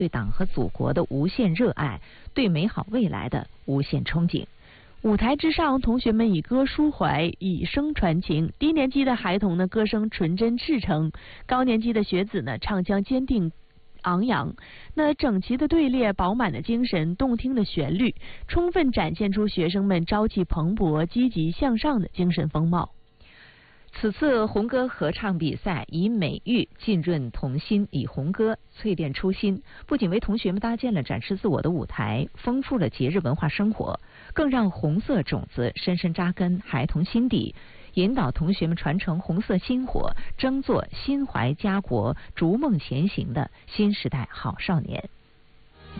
对党和祖国的无限热爱，对美好未来的无限憧憬。舞台之上，同学们以歌抒怀，以声传情。低年级的孩童呢，歌声纯真赤诚；高年级的学子呢，唱腔坚定昂扬。那整齐的队列、饱满的精神、动听的旋律，充分展现出学生们朝气蓬勃、积极向上的精神风貌。 此次红歌合唱比赛以美育浸润童心，以红歌淬炼初心，不仅为同学们搭建了展示自我的舞台，丰富了节日文化生活，更让红色种子深深扎根孩童心底，引导同学们传承红色心火，争做心怀家国、逐梦前行的新时代好少年。